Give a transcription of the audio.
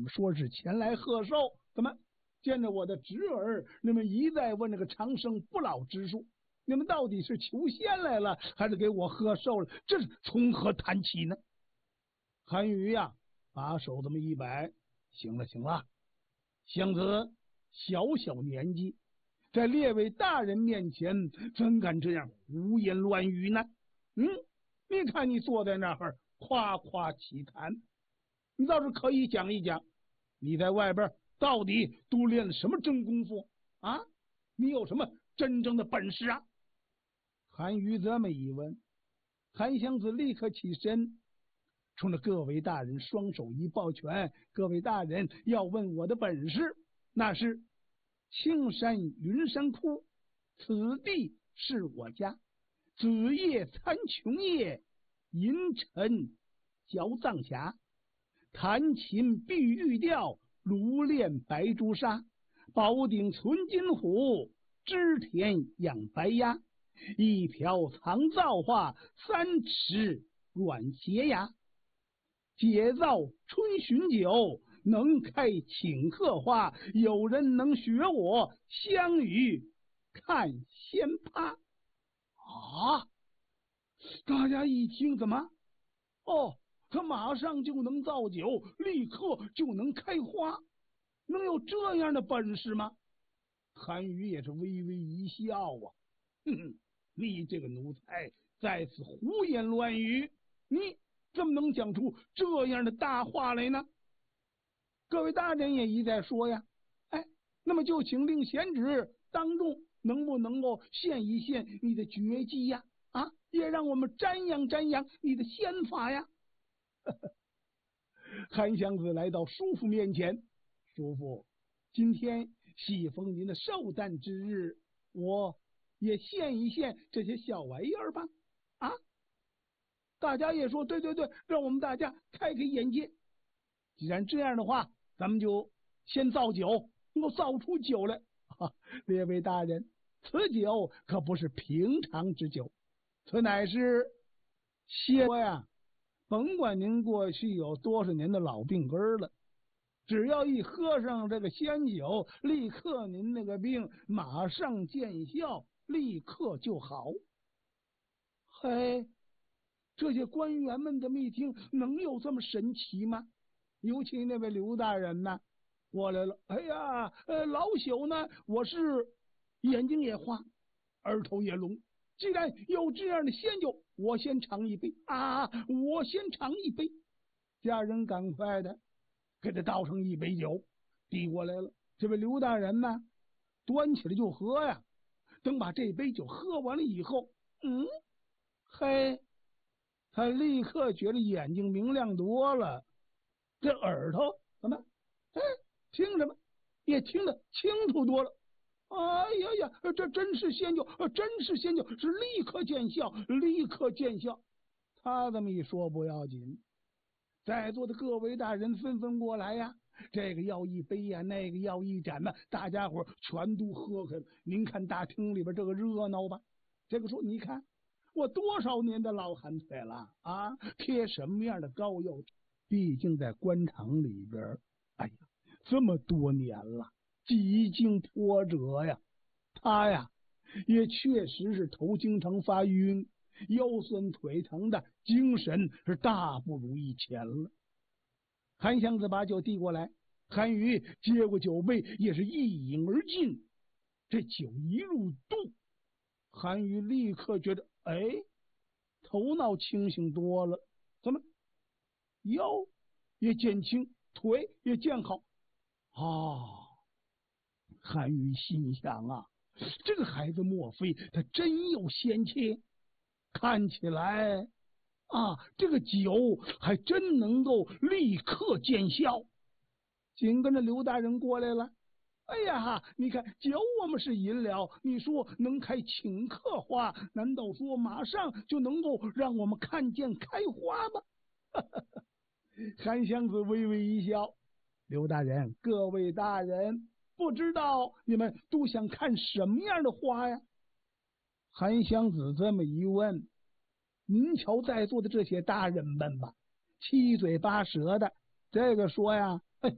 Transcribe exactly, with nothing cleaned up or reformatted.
说是前来贺寿，怎么见着我的侄儿，你们一再问这个长生不老之术？你们到底是求仙来了，还是给我贺寿了？这是从何谈起呢？韩愈呀、啊，把手这么一摆，行了行了，湘子小小年纪，在列位大人面前怎敢这样胡言乱语呢？嗯，你看你坐在那儿夸夸其谈，你倒是可以讲一讲，你在外边到底都练了什么真功夫啊？你有什么真正的本事啊？韩愈这么一问，韩湘子立刻起身，冲着各位大人双手一抱拳：各位大人要问我的本事，那是青山云山窟，此地是我家。子夜参穹夜，银尘嚼藏匣。弹琴碧玉调，炉炼白朱砂。宝鼎存金虎，织田养白鸭。一瓢藏造化，三尺软斜牙。解造春巡酒，能开请客花。有人能学我，相与看仙趴。啊！大家一听，怎么？哦，他马上就能造酒，立刻就能开花，能有这样的本事吗？韩愈也是微微一笑啊，哼哼，你这个奴才在此胡言乱语，你怎么能讲出这样的大话来呢？各位大人也一再说呀，哎，那么就请令贤侄当众能不能够献一献你的绝技呀？啊，也让我们瞻仰瞻仰你的仙法呀！韩湘子来到叔父面前，叔父，今天喜逢您的寿诞之日，我也献一献这些小玩意儿吧。啊，大家也说对对对，让我们大家开开眼界。既然这样的话，咱们就先造酒，能够造出酒来。啊，列位大人，此酒可不是平常之酒，此乃是仙呀！甭管您过去有多少年的老病根了，只要一喝上这个仙酒，立刻您那个病马上见效，立刻就好。嘿，这些官员们这么一听，能有这么神奇吗？尤其那位刘大人呢，过来了。哎呀，呃，老朽呢，我是眼睛也花，耳朵也聋。既然有这样的仙酒，我先尝一杯啊！我先尝一杯。家人赶快的给他倒上一杯酒，递过来了。这位刘大人呢，端起来就喝呀。等把这杯酒喝完了以后，嗯，嘿，他立刻觉得眼睛明亮多了，这耳朵怎么？哎，听什么也听得清楚多了。哎呀呀，这真是仙酒，真是仙酒，是立刻见效，立刻见效。他这么一说不要紧，在座的各位大人纷纷过来呀，这个要一杯呀，那个要一盏呢，大家伙全都喝开了。您看大厅里边这个热闹吧。这个说，你看我多少年的老寒腿了啊，贴什么样的膏药？毕竟在官场里边，哎呀，这么多年了。几经波折呀，他呀也确实是头经常发晕，腰酸腿疼的，精神是大不如以前了。韩湘子把酒递过来，韩愈接过酒杯，也是一饮而尽。这酒一入肚，韩愈立刻觉得，哎，头脑清醒多了，怎么腰也减轻，腿也健好啊？韩愈心想啊，这个孩子莫非他真有仙气？看起来啊，这个酒还真能够立刻见效。紧跟着刘大人过来了。哎呀，你看酒我们是饮了，你说能开请客花，难道说马上就能够让我们看见开花吗？韩湘子微微一笑，刘大人，各位大人，不知道你们都想看什么样的花呀？韩湘子这么一问，您瞧在座的这些大人们吧，七嘴八舌的，这个说呀，